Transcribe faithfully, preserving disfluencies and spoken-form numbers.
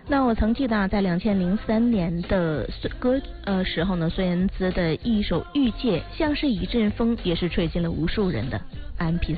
那我曾记得啊，在两千零三年的歌呃时候呢，孙燕姿的一首《遇见》像是一阵风，也是吹进了无数人的 M P